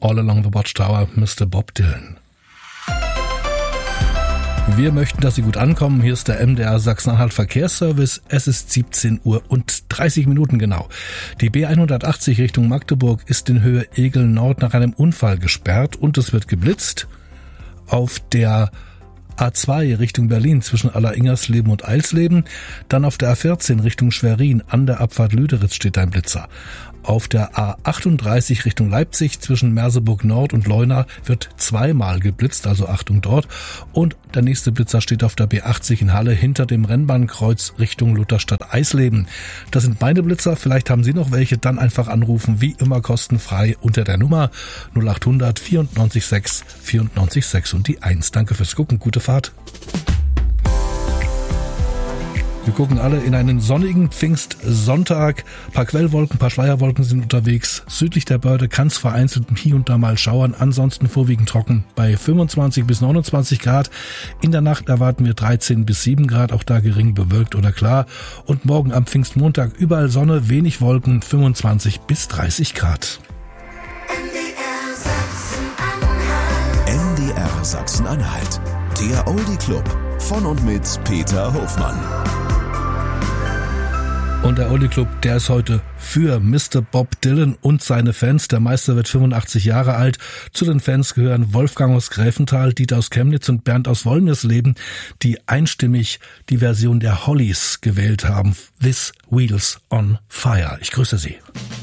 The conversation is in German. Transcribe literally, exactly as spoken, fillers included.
All Along the Watchtower, Mister Bob Dylan. Wir möchten, dass Sie gut ankommen. Hier ist der M D R Sachsen-Anhalt Verkehrsservice. Es ist siebzehn Uhr und dreißig Minuten genau. Die B hundertachtzig Richtung Magdeburg ist in Höhe Egel Nord nach einem Unfall gesperrt und es wird geblitzt. Auf der A zwei Richtung Berlin zwischen Aller-Ingersleben und Eilsleben. Dann auf der A vierzehn Richtung Schwerin an der Abfahrt Lüderitz steht ein Blitzer. Auf der A achtunddreißig Richtung Leipzig zwischen Merseburg Nord und Leuna wird zweimal geblitzt, also Achtung dort. Und der nächste Blitzer steht auf der B achtzig in Halle hinter dem Rennbahnkreuz Richtung Lutherstadt Eisleben. Das sind meine Blitzer, vielleicht haben Sie noch welche, dann einfach anrufen, wie immer kostenfrei unter der Nummer null acht hundert vierundneunzig sechs vierundneunzig sechs und die eins. Danke fürs Gucken, gute Fahrt. Wir gucken alle in einen sonnigen Pfingstsonntag. Ein paar Quellwolken, ein paar Schleierwolken sind unterwegs. Südlich der Börde kann es vereinzelt hier und da mal schauern. Ansonsten vorwiegend trocken bei fünfundzwanzig bis neunundzwanzig Grad. In der Nacht erwarten wir dreizehn bis sieben Grad, auch da gering bewölkt oder klar. Und morgen am Pfingstmontag überall Sonne, wenig Wolken, fünfundzwanzig bis dreißig Grad. M D R Sachsen-Anhalt. Der Oldie Club von und mit Peter Hofmann. Und der Oldie Club, der ist heute für Mister Bob Dylan und seine Fans. Der Meister wird fünfundachtzig Jahre alt. Zu den Fans gehören Wolfgang aus Gräfenthal, Dieter aus Chemnitz und Bernd aus Wolmirsleben, die einstimmig die Version der Hollies gewählt haben. This Wheels on Fire. Ich grüße Sie.